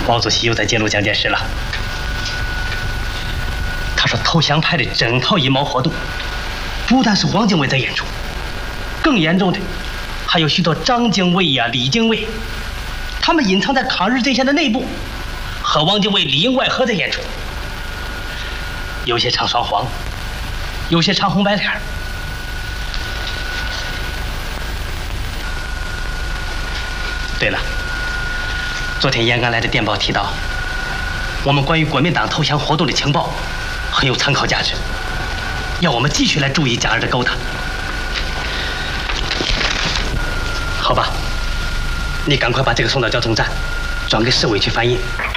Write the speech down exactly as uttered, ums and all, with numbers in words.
王主席又在揭露蒋介石了。他说投降派的整套阴谋活动，不但是汪精卫在演出，更严重的还有许多张精卫呀、李精卫，他们隐藏在抗日阵线的内部，和汪精卫里应外合在演出。有些唱双簧，有些唱红白脸。对了，昨天延安来的电报提到，我们关于国民党投降活动的情报很有参考价值，要我们继续来注意蒋日的勾搭。好吧，你赶快把这个送到交通站，转给市委去翻译。